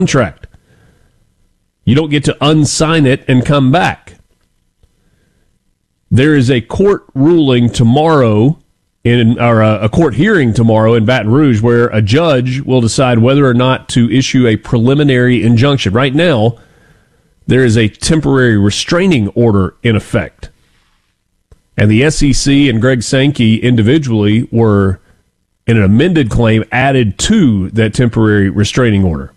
contract. You don't get to unsign it and come back. There is a court ruling tomorrow, a court hearing tomorrow in Baton Rouge, where a judge will decide whether or not to issue a preliminary injunction. Right now, there is a temporary restraining order in effect. And the SEC and Greg Sankey individually were, in an amended claim, added to that temporary restraining order.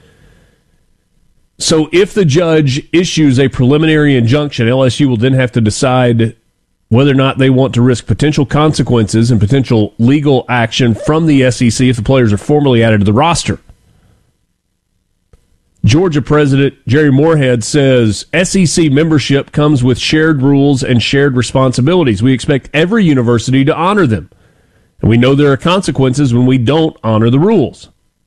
So if the judge issues a preliminary injunction, LSU will then have to decide whether or not they want to risk potential consequences and potential legal action from the SEC if the players are formally added to the roster. Georgia President Jerry Moorhead says SEC membership comes with shared rules and shared responsibilities. We expect every university to honor them. And we know there are consequences when we don't honor the rules.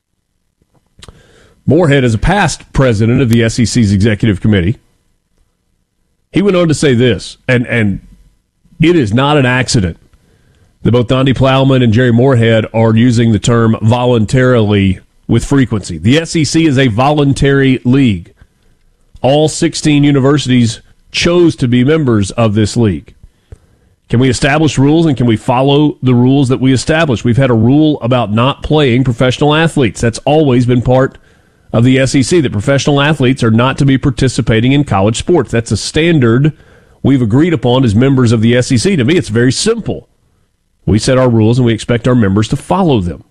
Moorhead is a past president of the SEC's executive committee. He went on to say this, and it is not an accident that both Donde Plowman and Jerry Moorhead are using the term voluntarily with frequency. The SEC is a voluntary league. All 16 universities chose to be members of this league. Can we establish rules, and can we follow the rules that we establish? We've had a rule about not playing professional athletes. That's always been part of the SEC, that professional athletes are not to be participating in college sports. That's a standard we've agreed upon as members of the SEC. To me, it's very simple. We set our rules, and we expect our members to follow them.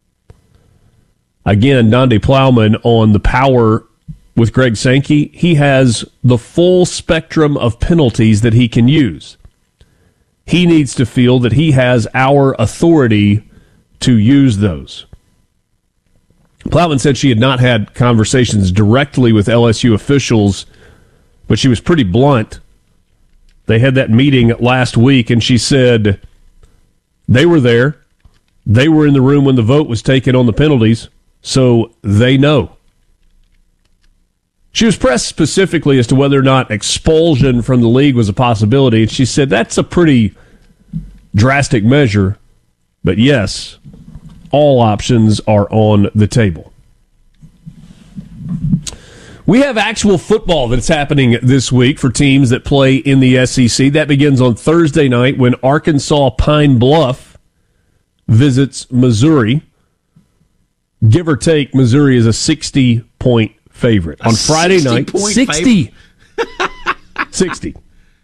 Again, Donde Plowman on the power with Greg Sankey, he has the full spectrum of penalties that he can use. He needs to feel that he has our authority to use those. Plowman said she had not had conversations directly with LSU officials, but she was pretty blunt. They had that meeting last week, and she said they were there. They were in the room when the vote was taken on the penalties, so they know. She was pressed specifically as to whether or not expulsion from the league was a possibility, and she said that's a pretty drastic measure, but yes, all options are on the table. We have actual football that's happening this week for teams that play in the SEC. That begins on Thursday night when Arkansas Pine Bluff visits Missouri. Give or take, Missouri is a 60-point favorite. On Friday night, 60. 60.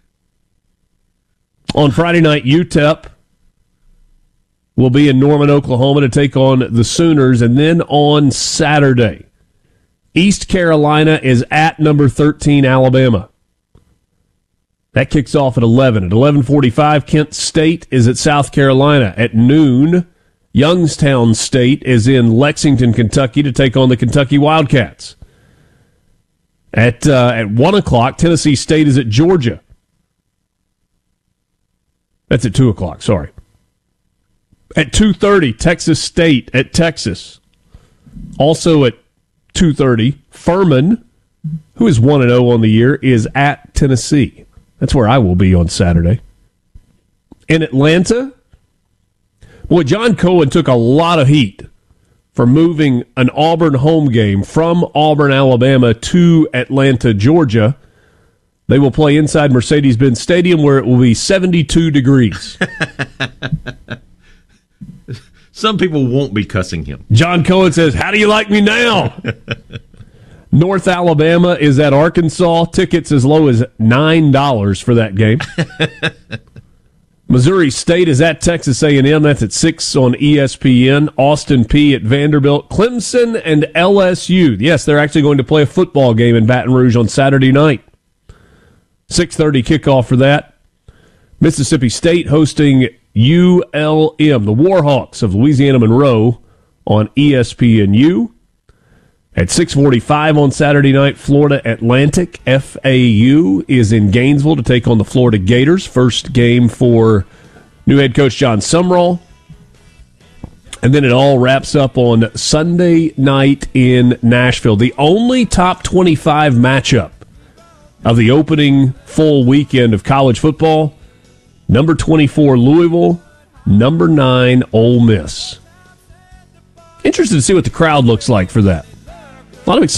On Friday night, UTEP will be in Norman, Oklahoma to take on the Sooners. And then on Saturday, East Carolina is at number 13, Alabama. That kicks off at 11. At 11:45, Kent State is at South Carolina. At noon, Youngstown State is in Lexington, Kentucky to take on the Kentucky Wildcats. At 1 o'clock, Tennessee State is at Georgia. That's at 2 o'clock, sorry. At 2:30, Texas State at Texas. Also at 2:30, Furman, who is 1-0 on the year, is at Tennessee. That's where I will be on Saturday. In Atlanta, boy, John Cohen took a lot of heat for moving an Auburn home game from Auburn, Alabama to Atlanta, Georgia. They will play inside Mercedes-Benz Stadium where it will be 72 degrees. Some people won't be cussing him. John Cohen says, "How do you like me now?" North Alabama is at Arkansas. Tickets as low as $9 for that game. Missouri State is at Texas A&M. That's at 6 on ESPN. Austin Peay at Vanderbilt. Clemson and LSU. Yes, they're actually going to play a football game in Baton Rouge on Saturday night. 6:30 kickoff for that. Mississippi State hosting ULM, the Warhawks of Louisiana Monroe, on ESPNU. At 6:45 on Saturday night, Florida Atlantic, FAU, is in Gainesville to take on the Florida Gators. First game for new head coach John Sumrall. And then it all wraps up on Sunday night in Nashville. The only top 25 matchup of the opening full weekend of college football. Number 24, Louisville. Number 9, Ole Miss. Interested to see what the crowd looks like for that. A lot of